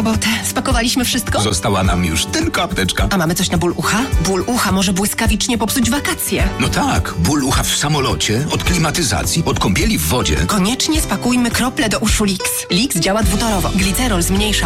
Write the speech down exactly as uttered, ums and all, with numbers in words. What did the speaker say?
robotę. Spakowaliśmy wszystko? Została nam już tylko apteczka. A mamy coś na ból ucha? Ból ucha może błyskawicznie popsuć wakacje. No tak, ból ucha w samolocie, od klimatyzacji, od kąpieli w wodzie. Koniecznie spakujmy krople do uszu Lix. Lix działa dwutorowo. Glicerol zmniejsza